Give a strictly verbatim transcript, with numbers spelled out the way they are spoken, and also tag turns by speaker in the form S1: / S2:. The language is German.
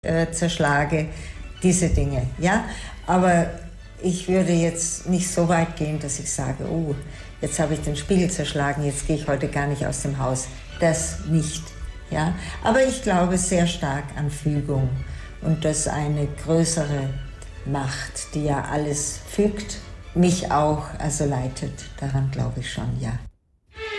S1: äh, zerschlage, diese Dinge, ja. Aber ich würde jetzt nicht so weit gehen, dass ich sage, oh, jetzt habe ich den Spiegel zerschlagen, jetzt gehe ich heute gar nicht aus dem Haus. Das nicht, ja. Aber ich glaube sehr stark an Fügung und dass eine größere Macht, die ja alles fügt, mich auch also leitet. Daran glaube ich schon, ja.